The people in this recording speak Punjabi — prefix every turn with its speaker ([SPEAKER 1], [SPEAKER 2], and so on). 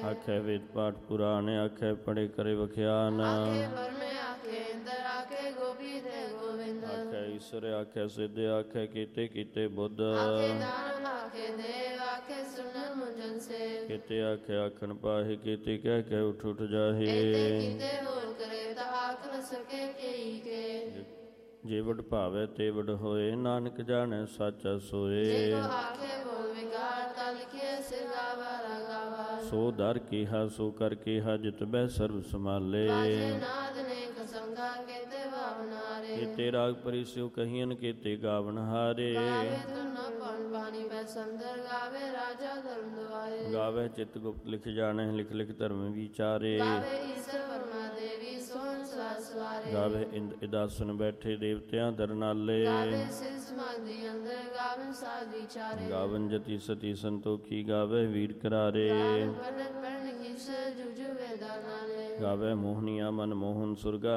[SPEAKER 1] ਆਖੇ ਵੇਦ ਪਾਠ ਪੁਰਾਣ ਆਖੇ ਪੜੇ ਕਰੇ ਵਖਿਆਨ
[SPEAKER 2] ਆਖੇ ਪਰਮੇ ਆਖੇ ਇੰਦਰ ਆਖੇ ਗੋਪੀ ਤੇ ਗੋਬਿੰਦ
[SPEAKER 1] ਆਖੇ ਈਸ਼ਰ ਆਖੇ ਸਿੱਧ ਆਖੇ ਕੀਤੇ ਕੀਤੇ ਬੁੱਧ
[SPEAKER 2] ਆਖੇ ਦਾਨ ਆਖੇ ਦੇਵ ਆਖੇ ਸੁਨਨ ਮੁੰਜਨ ਸੇ
[SPEAKER 1] ਕੀਤੇ ਆਖੇ ਆਖਣ ਪਾਹੇ ਕੀਤੇ ਕਹਿ ਕੇ ਉਠ ਉਠ ਜਾਹੇ
[SPEAKER 2] ਕੀਤੇ ਕੀਤੇ ਹੋਰ ਕਰੇ ਤਾ ਆਖ ਨ ਸਕੇ ਕੇਈ ਕੇ
[SPEAKER 1] ਜੇ ਵਡ ਭਾਵੇ ਤੇ ਵਡ ਹੋਏ ਨਾਨਕ ਜਾਣੈ ਸਾਚਾ ਸੋਏ
[SPEAKER 2] ਜੇ ਕੋ ਆਖੇ ਬੋਲ ਵਿਕਾਰ ਤਾ ਲਿਖੇ ਸਿਰ ਗਾਵਾ ਰਗਾਵਾ
[SPEAKER 1] ਸੋ ਦਰ ਕੀਹਾ ਸੋ ਕਰ ਕੀਹਾ ਜਿਤ ਬੈ ਸਰਬ ਸੰਭਾਲੇ
[SPEAKER 2] ਬਾਜੇ ਨਾਦ ਨੇ ਕਸੰਗਾ ਕੇਤੇ ਭਾਵਨਾਰੇ
[SPEAKER 1] ਕੀਤੇ ਰਾਗ ਪਰਿ ਸਿਉ ਕਹੀਨ ਕੀਤੇ ਗਾਵਨ ਹਾਰੇ
[SPEAKER 2] ਗਾਵੇ ਤੁਨ ਪਉਣ ਪਾਣੀ ਬੈ ਸੰਦਰ ਗਾਵੇ ਰਾਜਾ ਧਰਮ ਦੁਆਰੇ
[SPEAKER 1] ਗਾਵੇ ਚਿਤ ਗੁਪਤ ਲਿਖ ਜਾਣੈ ਲਿਖ ਲਿਖ ਧਰਮ ਵਿਚਾਰੇ
[SPEAKER 2] ਗਾਵੇ ਈਸ਼ਰ ਪਰਮਾ ਦੇਵੀ ਸੋਹਣ ਸਵਾਰੇ
[SPEAKER 1] ਗਾਵੇ ਇੰਦ ਇਦਾਸਨ ਬੈਠੇ ਦੇਵਤਿਆਂ ਦਰਨਾਲੇ
[SPEAKER 2] ਗਾਵੇ ਸਿਰ ਸਮਾਧੀ ਅੰਦਰ ਗਾਵਨ ਸਾਧ ਵਿਚਾਰੇ
[SPEAKER 1] ਗਾਵਨ ਜਤੀ ਸਤੀ ਸੰਤੋਖੀ ਗਾਵੇ ਵੀਰ ਕਰਾਰੇ
[SPEAKER 2] ਗਾਵੇ ਪੜਨ ਈਸ਼ਰ ਜੁਜੁ ਵੇਦਾਂ ਨਾਲੇ
[SPEAKER 1] ਗਾਵੇ ਮੋਹਨੀਆ ਮਨ ਮੋਹਨ ਸੁਰਗਾ